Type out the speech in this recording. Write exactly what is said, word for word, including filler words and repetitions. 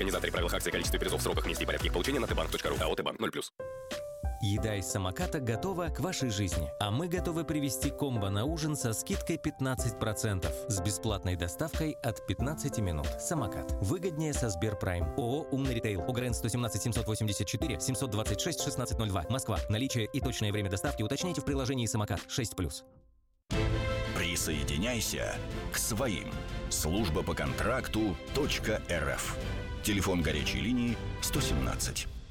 Организаторы правил акции, количество призов, сроках, месте и порядке их получения на тбанк точка ру. АО «Тбанк» ноль плюс. Еда из самоката готова к вашей жизни, а мы готовы привезти комбо на ужин со скидкой пятнадцать процентов с бесплатной доставкой от пятнадцати минут. Самокат. Выгоднее со Сберпрайм. ООО «Умный ритейл». УГРН сто семнадцать семьсот восемьдесят четыре семьсот двадцать шесть шестнадцать ноль два. Москва. Наличие и точное время доставки уточняйте в приложении «Самокат» шесть плюс. Присоединяйся к своим. Служба по контракту .рф. Телефон горячей линии сто семнадцать.